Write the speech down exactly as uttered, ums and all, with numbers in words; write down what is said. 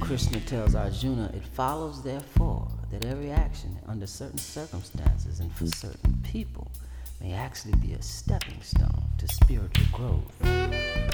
Krishna tells Arjuna, it follows therefore that every action under certain circumstances and for certain people may actually be a stepping stone to spiritual growth.